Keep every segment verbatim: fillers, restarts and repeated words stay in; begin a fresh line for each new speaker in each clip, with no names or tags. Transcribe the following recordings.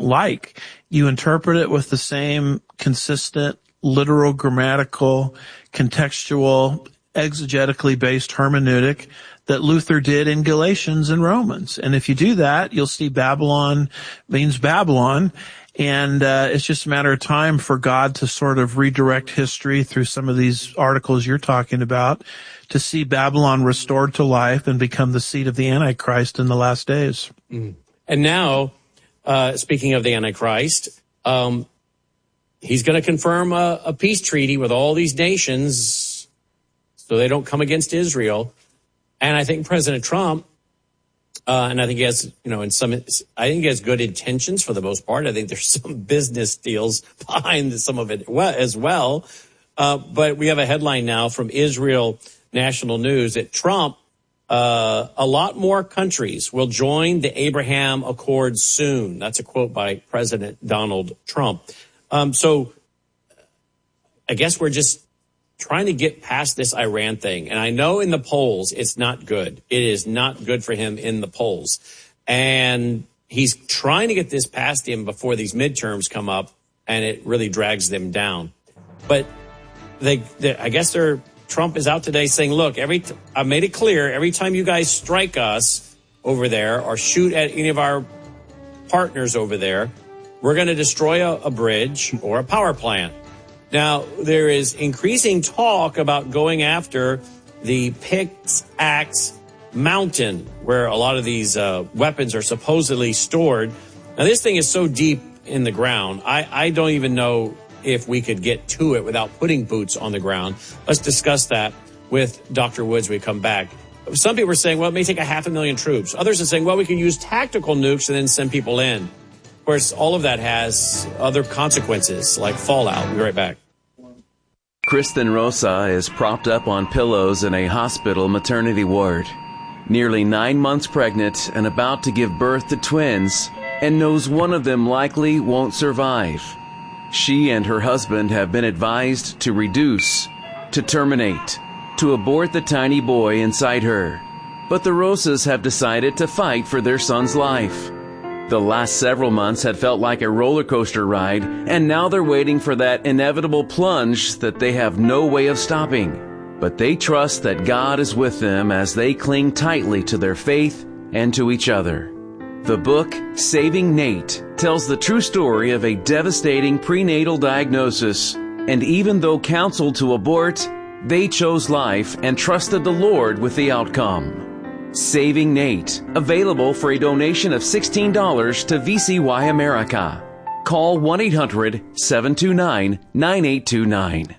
like. You interpret it with the same consistent, literal, grammatical, contextual, exegetically based hermeneutic that Luther did in Galatians and Romans. And if you do that, you'll see Babylon means Babylon. And uh, it's just a matter of time for God to sort of redirect history through some of these articles you're talking about to see Babylon restored to life and become the seat of the Antichrist in the last days.
Mm. And now, uh, speaking of the Antichrist, um, he's going to confirm a, a peace treaty with all these nations so they don't come against Israel. And I think President Trump, uh, and I think he has, you know, in some, I think he has good intentions for the most part. I think there's some business deals behind some of it as well. Uh, but we have a headline now from Israel National News that Trump, uh, a lot more countries will join the Abraham Accords soon. That's a quote by President Donald Trump. Um, so I guess we're just trying to get past this Iran thing. And I know in the polls, it's not good. It is not good for him in the polls. And he's trying to get this past him before these midterms come up, and it really drags them down. But they, they I guess they're, Trump is out today saying, look, every t- I made it clear, every time you guys strike us over there or shoot at any of our partners over there, we're going to destroy a, a bridge or a power plant. Now, there is increasing talk about going after the Pickaxe Mountain, where a lot of these uh, weapons are supposedly stored. Now, this thing is so deep in the ground, I, I don't even know if we could get to it without putting boots on the ground. Let's discuss that with Doctor Woods when we come back. Some people are saying, well, it may take a half a million troops. Others are saying, well, we can use tactical nukes and then send people in. Of course, all of that has other consequences, like fallout. We'll be right back.
Kristen Rosa is propped up on pillows in a hospital maternity ward. Nearly nine months pregnant and about to give birth to twins, and knows one of them likely won't survive. She and her husband have been advised to reduce, to terminate, to abort the tiny boy inside her. But the Rosas have decided to fight for their son's life. The last several months had felt like a roller coaster ride, and now they're waiting for that inevitable plunge that they have no way of stopping. But they trust that God is with them as they cling tightly to their faith and to each other. The book, Saving Nate, tells the true story of a devastating prenatal diagnosis, and even though counseled to abort, they chose life and trusted the Lord with the outcome. Saving Nate, available for a donation of sixteen dollars to V C Y America. Call one eight hundred seven two nine nine eight two nine.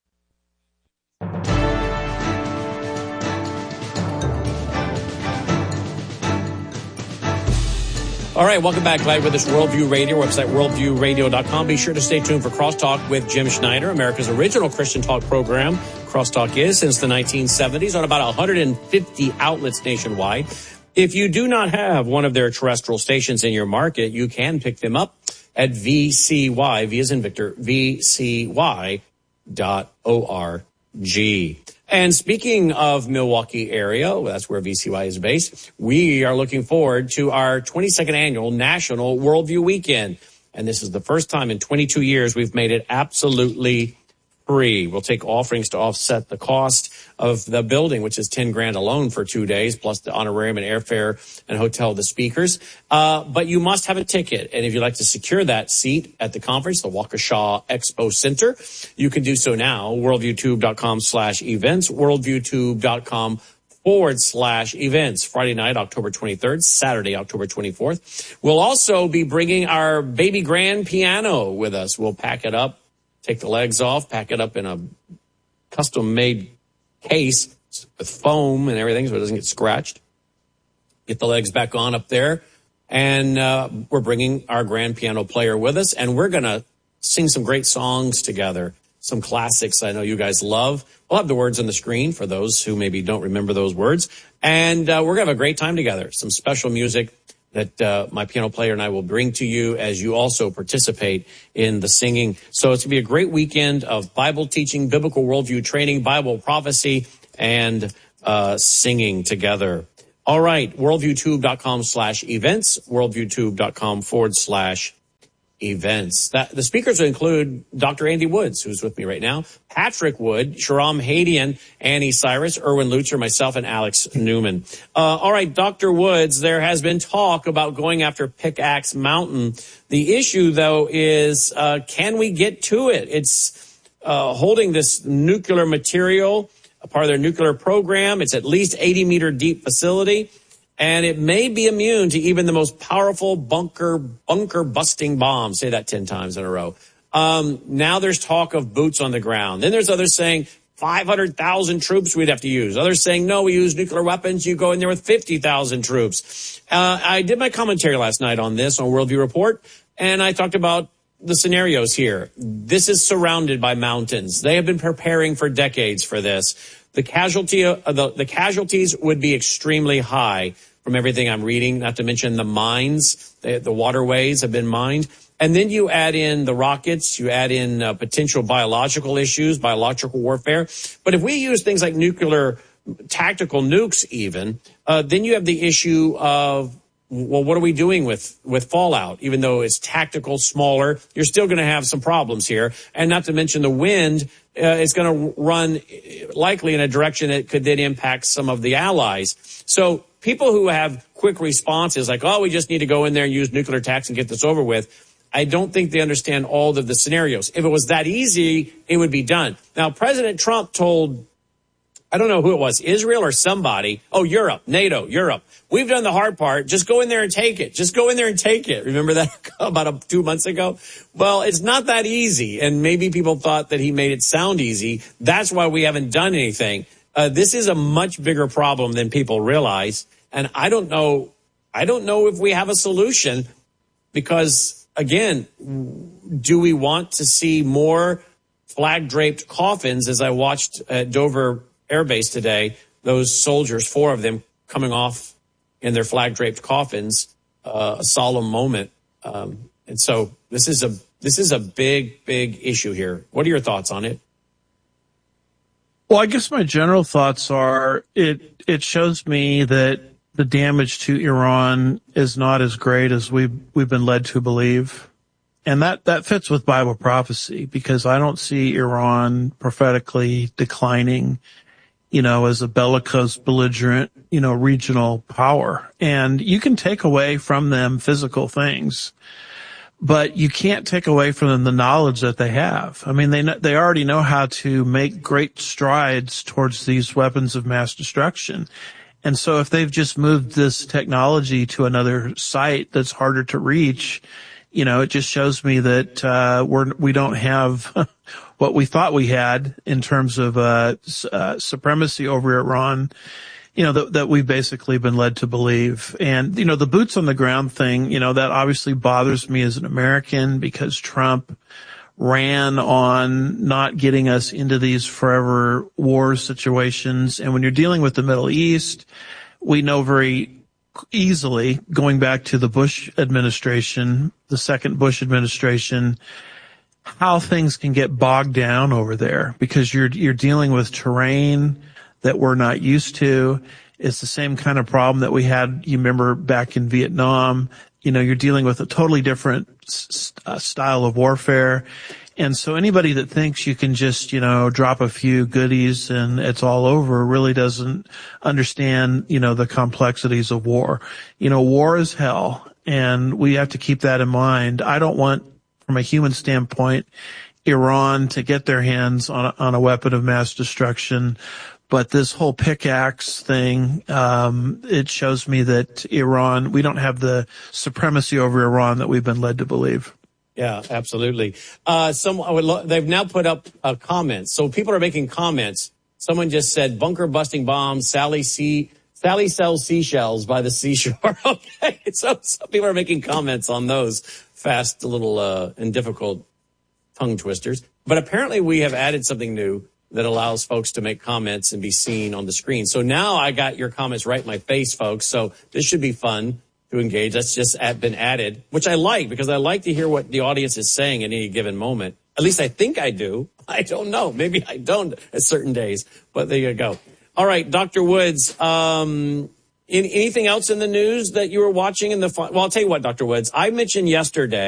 All right, welcome back. Glad with us, Worldview Radio, website worldview radio dot com. Be sure to stay tuned for Crosstalk with Jim Schneider, America's original Christian talk program. Crosstalk is since the nineteen seventies on about one hundred fifty outlets nationwide. If you do not have one of their terrestrial stations in your market, you can pick them up at V C Y, V as in Victor, V C Y dot org. And speaking of Milwaukee area, well, that's where V C Y is based, we are looking forward to our twenty-second annual National Worldview Weekend. And this is the first time in twenty-two years we've made it absolutely free. We'll take offerings to offset the cost of the building, which is ten grand alone for two days, plus the honorarium and airfare and hotel of the speakers. Uh, but you must have a ticket. And if you'd like to secure that seat at the conference, the Waukesha Expo Center, you can do so now. worldviewtube.com slash events, worldviewtube.com forward slash events. Friday night, October twenty-third, Saturday, October twenty-fourth. We'll also be bringing our baby grand piano with us. We'll pack it up, take the legs off, pack it up in a custom-made case with foam and everything so it doesn't get scratched. Get the legs back on up there. And uh, we're bringing our grand piano player with us, and we're going to sing some great songs together, some classics I know you guys love. We'll have the words on the screen for those who maybe don't remember those words. And uh, we're going to have a great time together, some special music that uh, my piano player and I will bring to you as you also participate in the singing. So it's going to be a great weekend of Bible teaching, biblical worldview training, Bible prophecy, and uh, singing together. All right, worldviewtube.com slash events, worldviewtube.com forward slash events. That, the speakers include Doctor Andy Woods, who's with me right now, Patrick Wood, Shahram Hadian, Annie Cyrus, Erwin Lutzer, myself, and Alex Newman. Uh, all right, Doctor Woods, there has been talk about going after Pickaxe Mountain. The issue, though, is uh, can we get to it? It's uh, holding this nuclear material, a part of their nuclear program. It's at least eighty meter deep facility. And it may be immune to even the most powerful bunker bunker busting bombs. Say that ten times in a row. Um, now there's talk of boots on the ground. Then there's others saying five hundred thousand troops we'd have to use. Others saying, no, we use nuclear weapons. You go in there with fifty thousand troops. Uh, I did my commentary last night on this on Worldview Report, and I talked about the scenarios here. This is surrounded by mountains. They have been preparing for decades for this. The casualty, uh, the, the casualties would be extremely high. From everything I'm reading, not to mention the mines, the, the waterways have been mined. And then you add in the rockets, you add in uh, potential biological issues, biological warfare. But if we use things like nuclear, tactical nukes even, uh, then you have the issue of, well, what are we doing with, with fallout? Even though it's tactical, smaller, you're still going to have some problems here. And not to mention the wind uh, is going to run likely in a direction that could then impact some of the allies. So people who have quick responses like, oh, we just need to go in there and use nuclear attacks and get this over with, I don't think they understand all of the scenarios. If it was that easy, it would be done. Now, President Trump told, I don't know who it was, Israel or somebody, oh, Europe, NATO, Europe. We've done the hard part. Just go in there and take it. Just go in there and take it. Remember that about a, two months ago? Well, it's not that easy. And maybe people thought that he made it sound easy. That's why we haven't done anything. Uh, this is a much bigger problem than people realize. And I don't know, I don't know if we have a solution because, again, do we want to see more flag-draped coffins? As I watched at Dover Air Base today, those soldiers, four of them coming off in their flag-draped coffins, uh, a solemn moment. Um, and so this is a, this is a big, big issue here. What are your thoughts on it?
Well, I guess my general thoughts are it it shows me that the damage to Iran is not as great as we've, we've been led to believe. And that, that fits with Bible prophecy because I don't see Iran prophetically declining, you know, as a bellicose, belligerent, you know, regional power. And you can take away from them physical things, but you can't take away from them the knowledge that they have. I mean, they they already know how to make great strides towards these weapons of mass destruction. And so if they've just moved this technology to another site that's harder to reach, you know, it just shows me that uh we're we don't have what we thought we had in terms of uh, uh supremacy over Iran. You know, that, that we've basically been led to believe. And, you know, the boots on the ground thing, you know, that obviously bothers me as an American because Trump ran on not getting us into these forever war situations. And when you're dealing with the Middle East, we know very easily, going back to the Bush administration, the second Bush administration, how things can get bogged down over there because you're, you're dealing with terrain that we're not used to. It's the same kind of problem that we had, you remember, back in Vietnam. You know, you're dealing with a totally different s- uh, style of warfare. And so anybody that thinks you can just, you know, drop a few goodies and it's all over really doesn't understand, you know, the complexities of war. You know, war is hell, and we have to keep that in mind. I don't want, from a human standpoint, Iran to get their hands on a, on a weapon of mass destruction. But this whole pickaxe thing, um, it shows me that Iran, we don't have the supremacy over Iran that we've been led to believe.
Yeah, absolutely. Uh, some, I would lo- they've now put up uh, comments. So people are making comments. Someone just said, bunker busting bombs, Sally C. Sally sells seashells by the seashore. Okay. So some people are making comments on those fast, little, uh, and difficult tongue twisters. But apparently we have added something new that allows folks to make comments and be seen on the screen. So now I got your comments right in my face, folks. So this should be fun to engage. That's just been added, which I like because I like to hear what the audience is saying at any given moment. At least I think I do. I don't know. Maybe I don't at certain days, but there you go. All right, Doctor Woods, um, in, anything else in the news that you were watching in the, well, I'll tell you what, Doctor Woods, I mentioned yesterday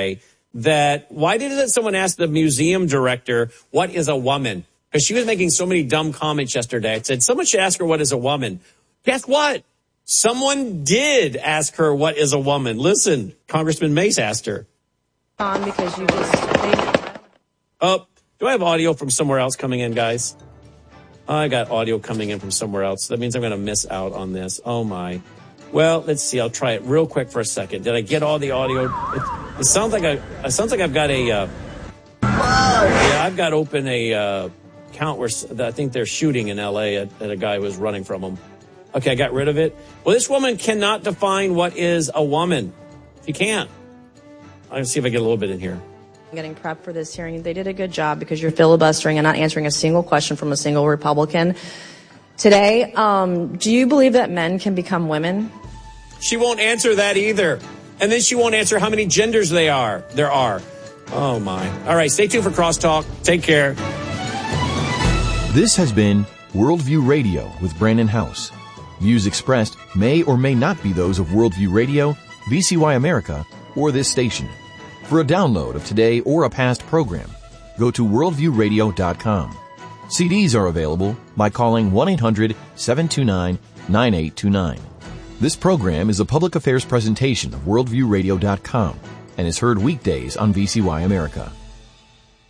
that why didn't someone ask the museum director, what is a woman? Because she was making so many dumb comments yesterday. I said, someone should ask her, what is a woman? Guess what? Someone did ask her, what is a woman? Listen, Congressman Mace asked her.
On because you just...
Oh, do I have audio from somewhere else coming in, guys? I got audio coming in from somewhere else. That means I'm going to miss out on this. Oh, my. Well, let's see. I'll try it real quick for a second. Did I get all the audio? It, it sounds like I. It sounds like I've got a. Uh, yeah, I've got open a uh, count where I think they're shooting in L A at, at a guy who was running from them. Okay, I got rid of it. Well, this woman cannot define what is a woman. She can't. I'll see if I get a little bit in here.
Getting prepped for this hearing, they did a good job because you're filibustering and not answering a single question from a single Republican today. Um, do you believe that men can become women?
She won't answer that either. And then she won't answer how many genders they are. There are. Oh, my. All right, stay tuned for Crosstalk. Take care.
This has been Worldview Radio with Brandon House. Views expressed may or may not be those of Worldview Radio, V C Y America, or this station. For a download of today or a past program, go to worldview radio dot com. C Ds are available by calling one eight hundred seven two nine nine eight two nine. This program is a public affairs presentation of worldview radio dot com and is heard weekdays on V C Y America.